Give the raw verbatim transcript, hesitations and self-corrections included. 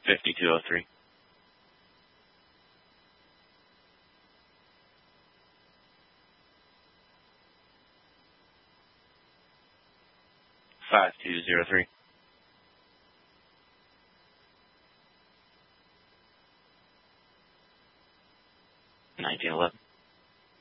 fifty-two oh three. five two zero three. nineteen eleven.